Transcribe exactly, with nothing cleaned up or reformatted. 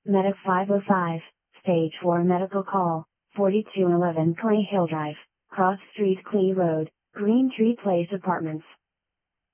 Medic five oh five, Stage four Medical Call, forty-two eleven Clay Hill Drive, Cross Street Clee Road, Green Tree Place Apartments.